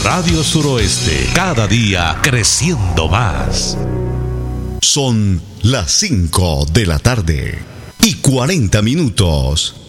Radio Suroeste, cada día creciendo más. Son las 5 de la tarde y 40 minutos.